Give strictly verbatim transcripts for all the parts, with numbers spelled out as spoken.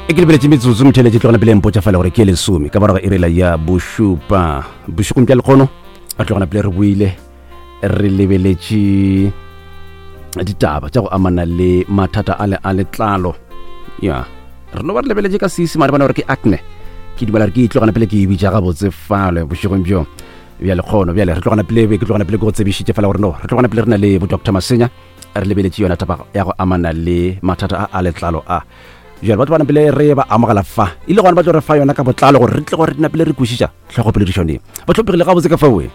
e ke lebeletse metsotso motheletše tlogana pele mpotša fela gore ke lesome ka morago e rela ya bošupa bošukong bja lekgono a tlogana pele re buile re lebeletše ditaba tša go amana le mathata a le a letlalo ya re no ba re lebeletše ka seesemane bana gore ke acne ke dumela re ke itlogana pele ke e bitša gabotse fale bošukong bjo bja lekgono bjale re tlogana pele ke tlogana pele ke go tsebišitše fela gore no re tlogana pele re na le bo doctor Masenya re lebeletše yona taba ya go amana le mathata a a letlalo a jalo batho bana pele re ba amogela fa ile gona ba tlo re fa yona ka botlalo gore re tle gore dina pele re kwešiša tlhogo pele dishone ba tlhopegile gabotse ka fawe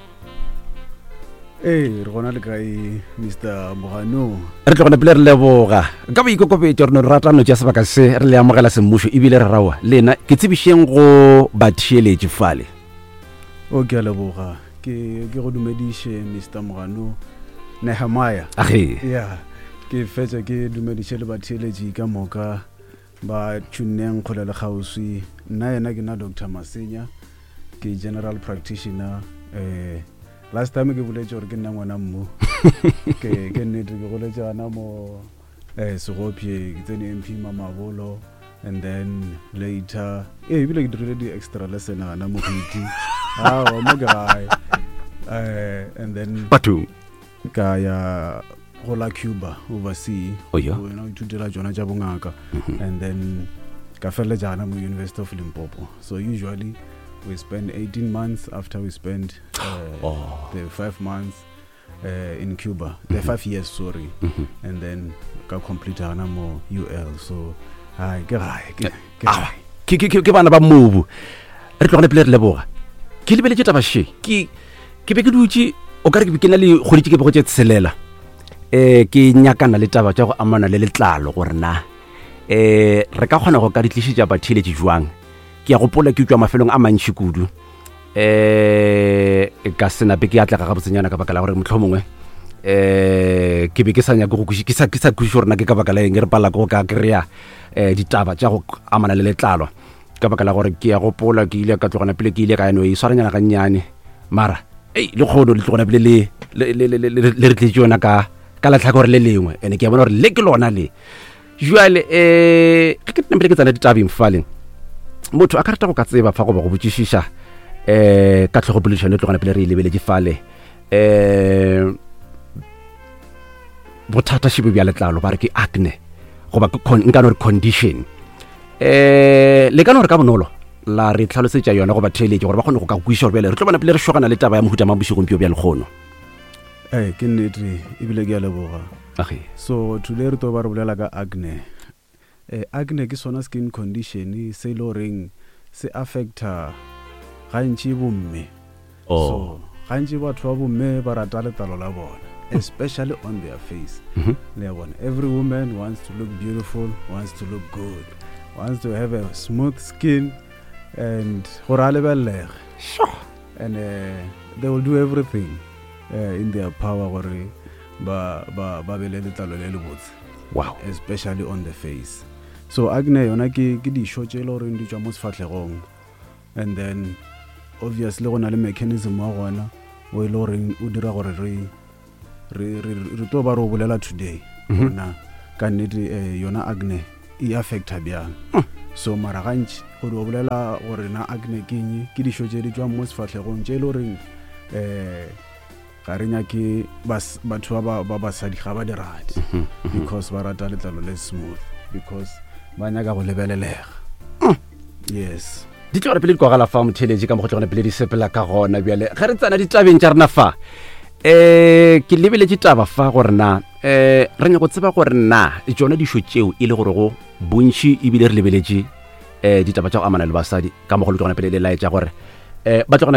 ee re gona le kae Mister Mogano re tle gona pele re leboga ka bo ikokopetse gore no re rata no tša sebaka se re le amogela semmušo ebile re rawa lena ke tsebišeng go batheeletše fale o ke a leboga ke ke go dumediše Mister Mogano Nehemiah age ya ke fetša ke dumediše le batheeletši ka moka ba tšhunneng kgole le kgauswi nna yena ke na Doctor Masenya ke general practitioner eh last time ke boletše gore ke nna ngwana mmu ke ke nnete ke goletše gana mo eh segopie ke tsene M P Mamabolo and then later eh ebile ke dirile di extra lesson gana mo Hiti ah mo gae eh and then batho ka ya go la Cuba overseas oh yeah you know itutela jona ja bongaka and then ka fela jana mo University of Limpopo so usually we spend eighteen months after we spend uh, oh. the five months uh, in Cuba the five years sorry and then ka complete ana mo U L so hai ke gai ke ke ke ke bana ba mobu re tlogone pele re leboga ke lebeletse taba she ke ke be ke dutse o ka re ke na le kgoditse ke be go tse tselela eh ke nyakana le taba tša go amana le letlalo gore na eh re ka kgona go ka ditlišitša batheeletše jwang ke ya gopola ke utlwa mafelong a mantši kudu eh ka senape ke atlega gabotsenyana ka baka la gore motlho mongwe eh ke be ke sa nyaka go ke sa ke sa kwiše gore na ke ka baka la eng re pala go ka kry-a eh ditaba tša go amana le letlalo ka baka la gore ke ya gopola ke ile ka tlogana pele ke ile ka no e swaranyana ga nnyane mara ei le kgono le tlogana pele le le re tletse yona ka ka la tlhaka gore le lengwe ene ke ya bona gore le ke lona le jwale eh ke ke nempele ke tsana ditabeng faleng motho a ka rata go ka tseba fa go ba go botšišiša eh ka tlhogo polishane tlogana pele re lebeletse fale eh bothata shibe bja letlalo ba re ke acne go ba nka no re condition eh le ka no re ka bonolo la re tlhalosetša yona go ba theeletše gore ba kgone go ka kwiša gore bjale re tlo bona pele re shogana le taba ya mohuta mabušegong pio bja lekgono eh ke nnete ebile ke a leboga age so today re to ba re bolela ka acne eh acne ke sona skin condition se loreng se affecta gantši bomme oh so gantši batho ba bomme ba rata letlalo la bona especially on their face mhm le bona every woman wants to look beautiful wants to look good wants to have a smooth skin and gore a lebelege sure and uh, they will do everything uh, in their power gore ba ba ba bele letlalo le le botse wow especially on the face so acne yona ke ke di shotse le gore ndi tswa mo sefatlhegong and then obviously gona le mechanism wa gona o ile gore o dira gore re re re re to ba ro bolela today na ka nnete yona acne e affecta bjang so mara gantši go do bolela gore na acne ke eng ke di shotse di tswa mo sefatlhegong tše le gore eh ga re nyake batho ba ba ba sa di ga ba di rate because ba rata letlalo le smooth because ba nyaka go lebelelega yes di tlo re pele di kwa gala fa motheeletše ka mo go tlogana pele di sepela ka gona bjale ga re tsana ditabeng tša rena fa eh ke lebeletše taba fa gore na eh re nyaka go tseba gore na tsona dišo tšeo e le gore go bontši ebile re lebeletše eh ditaba tša go amana le basadi ka mo go tlogana pele le laetša gore eh ba tlogana